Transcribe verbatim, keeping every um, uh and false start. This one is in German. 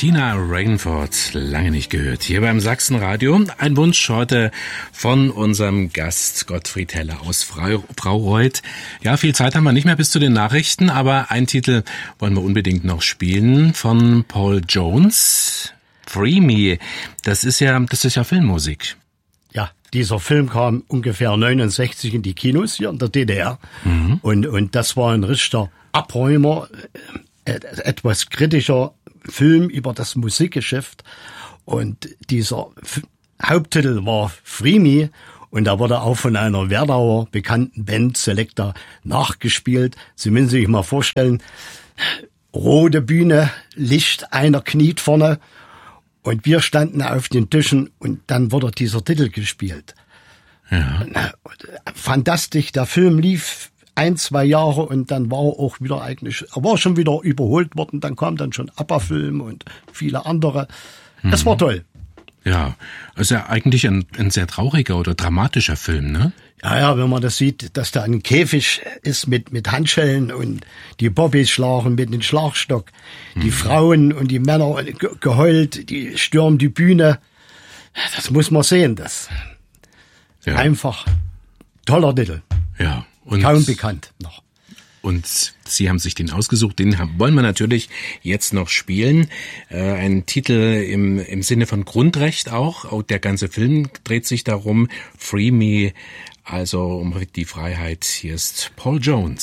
Tina Rainford, lange nicht gehört. Hier beim Sachsenradio. Ein Wunsch heute von unserem Gast Gottfried Heller aus Fraureuth. Ja, viel Zeit haben wir nicht mehr bis zu den Nachrichten, aber einen Titel wollen wir unbedingt noch spielen von Paul Jones. Free Me. Das ist ja, das ist ja Filmmusik. Ja, dieser Film kam ungefähr neunundsechzig in die Kinos hier in der D D R. Mhm. Und, und das war ein richtiger Abräumer, äh, etwas kritischer Film über das Musikgeschäft. Und dieser F- Haupttitel war Free Me. Und da wurde auch von einer Werdauer bekannten Band Selecta nachgespielt. Sie müssen sich mal vorstellen, rote Bühne, Licht, einer kniet vorne. Und wir standen auf den Tischen und dann wurde dieser Titel gespielt. Ja. Fantastisch, der Film lief ein, zwei Jahre und dann war er auch wieder eigentlich, er war schon wieder überholt worden, dann kam dann schon ABBA-Film und viele andere. Das mhm. war toll. Ja, ist ja eigentlich ein, ein sehr trauriger oder dramatischer Film, ne? Ja, ja, wenn man das sieht, dass da ein Käfig ist mit, mit Handschellen und die Bobbys schlagen mit dem Schlagstock, die mhm. Frauen und die Männer ge- geheult, die stürmen die Bühne. Das muss man sehen, das. Ja. Einfach toller Titel. Ja. Und kaum bekannt noch. Und Sie haben sich den ausgesucht, den wollen wir natürlich jetzt noch spielen. Äh, ein Titel im, im Sinne von Grundrecht auch. Auch der ganze Film dreht sich darum. Free Me, also um die Freiheit. Hier ist Paul Jones.